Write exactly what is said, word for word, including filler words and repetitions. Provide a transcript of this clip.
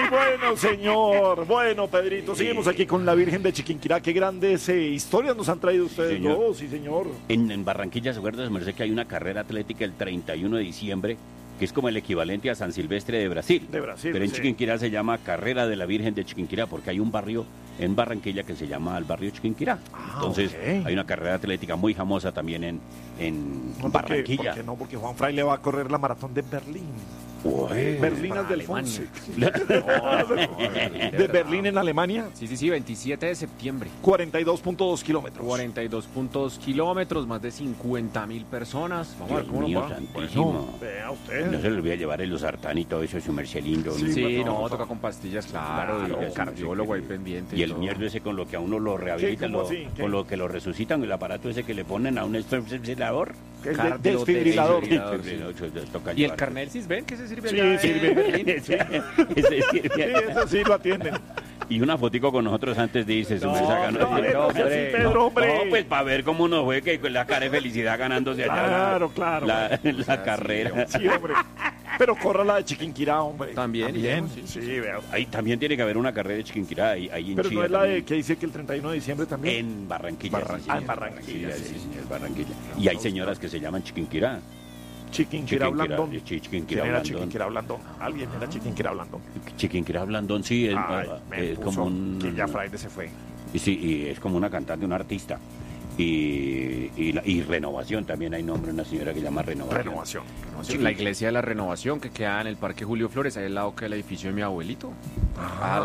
bueno, señor. Bueno, Pedrito, seguimos aquí con la Virgen de Chiquinquirá. Qué grandes eh, historias nos han traído ustedes Sí, señor. dos, sí, señor. En, en Barranquilla, ¿se acuerda, merced, que hay una carrera atlética el treinta y uno de diciembre, que es como el equivalente a San Silvestre de Brasil? De Brasil, Pero en sí. Chiquinquirá se llama Carrera de la Virgen de Chiquinquirá, porque hay un barrio en Barranquilla que se llama el barrio Chiquinquirá. Ah, Entonces, ok. hay una carrera atlética muy famosa también en, en No, porque, Barranquilla. porque no, porque Juan Fraile va a correr la maratón de Berlín. Ué, Berlinas para del Alemania. Fonse. De Berlín en Alemania, Sí, sí, sí, veintisiete de septiembre. cuarenta y dos punto dos kilómetros. cuarenta y dos punto dos kilómetros, más de cincuenta mil personas. Vamos a ver Dios cómo mío nos va. santísimo. Bueno, vea usted. No se les voy a llevar el losartán y todo eso, su merced lindo. Sí, ¿no? Sí, no, no, no. toca con pastillas, claro, Claro, y el sí, cardiólogo sí, ahí sí. pendiente. Y el todo. mierdo ese con lo que a uno lo rehabilitan, ¿Cómo lo- así? ¿Qué? con lo que lo resucitan, el aparato ese que le ponen a un desfibrilador. Que es de- Cardio- desfibrilador. desfibrilador. Toca Y el llevar. carnet ven que se sirve Sí, allá sirve. en Berlín. Ese- ese sirve. Sí, eso sí lo atienden. Y una fotico con nosotros antes de irse, su No, merced, ganó- no, hombre, no sea así, Pedro, hombre. No, pues para ver cómo nos fue, que con la cara de felicidad ganándose allá la- Claro, claro. la, la sea, sí, carrera. Sí, hombre. Pero corra la de Chiquinquirá, hombre. También, También. sí, Sí, vea. Ahí también tiene que haber una carrera de Chiquinquirá, ahí, ahí en Pero no Chía es la de también. que dice que el treinta y uno de diciembre también. En Barranquilla. Barran- sí, ah, señor, en Barranquilla, sí. sí, señor, Barranquilla. Y hay señoras que se llaman Chiquinquirá. Chiquinquirá Blandón. sí, ¿Quién Chiquinquirá era Blandón. Chiquinquirá Blandón? Alguien era Chiquinquirá Blandón. Chiquinquirá Blandón, sí, es, Ay, ah, me es puso como un... que ya Fraile se fue. Y sí, y es como una cantante, una artista. Y, y, la- y Renovación, también hay nombre, una señora que se llama Renovación. Renovación. Sí, la iglesia de la Renovación que queda en el Parque Julio Flores, ahí al lado que el edificio de mi abuelito. Ah,